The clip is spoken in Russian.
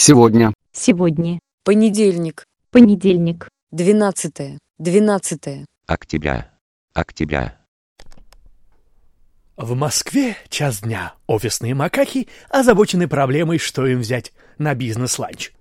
Сегодня. Сегодня. Понедельник. Понедельник. 12 Октября. В Москве час дня. Офисные макаки озабочены проблемой, что им взять на бизнес-ланч.